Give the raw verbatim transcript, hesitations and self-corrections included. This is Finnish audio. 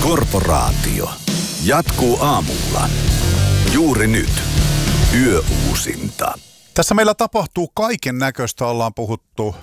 Korporaatio jatkuu aamulla. Juuri nyt. Yöuusinta. Tässä meillä tapahtuu kaiken näköistä. Ollaan puhuttu